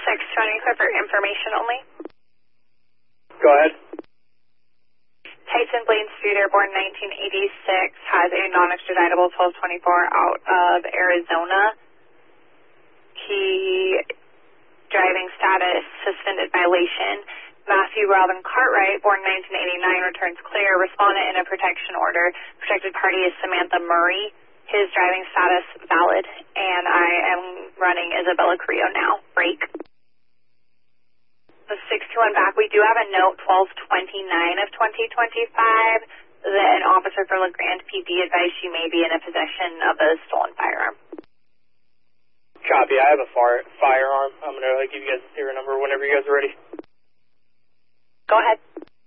620 for information only. Go ahead. Tyson Blaine Street, airborne 1986, has a non-extraditable 1224 out of Arizona. He, driving status, suspended violation. Matthew Robin Cartwright, born 1989, returns clear. Respondent in a protection order. Protected party is Samantha Murray. His driving status valid. And I am running Isabella Carrillo now. Break. The 621 back. We do have a note 1229 of 2025 that an officer for LeGrand PD advised she may be in a possession of a stolen firearm. Copy. I have a firearm. I'm going to give you guys the serial number whenever you guys are ready. Go ahead.